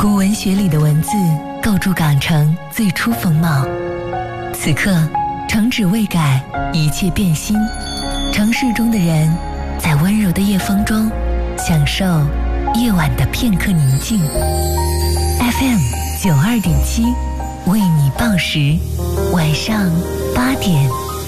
古文学里的文字构筑港城最初风貌。此刻，城址未改，一切变新。城市中的人，在温柔的夜风中，享受夜晚的片刻宁静。FM 92.7，为你报时，晚上8点。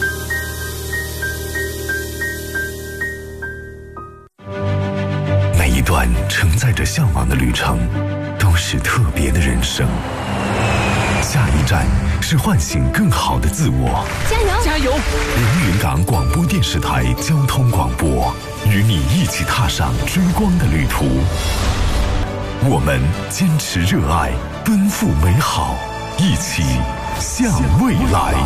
每一段承载着向往的旅程，都是特别的人生。下一站是唤醒更好的自我。 加油！ 加油！ 连云港广播电视台交通广播，与你一起踏上追光的旅途。我们坚持热爱，奔赴美好，一起向未来。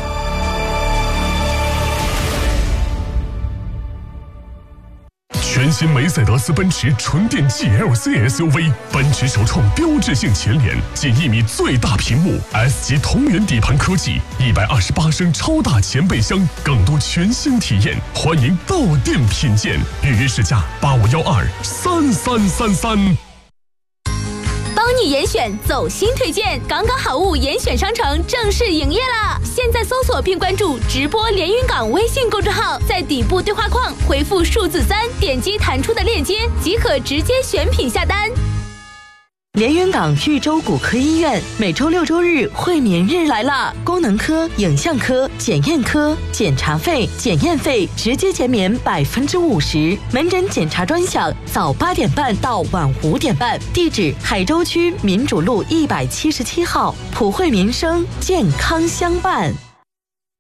全新梅赛德斯奔驰纯电 GLC SUV， 奔驰首创标志性前脸，近1米最大屏幕 ，S 级同源底盘科技，128升超大前备箱，更多全新体验，欢迎到店品鉴，预约试驾85123333。 帮你严选走心推荐，港港好物严选商城正式营业了！现在搜索并关注直播连云港微信公众号，在底部对话框回复数字3，点击弹出的链接即可直接选品下单。 连云港豫州骨科医院每周6周日会眠日来了，功能科、影像科、检验科检查费、检验费直接减免50%，门诊检查专享，早8点半到晚5点半。地址：海州区民主路177号，普惠民生，健康相伴。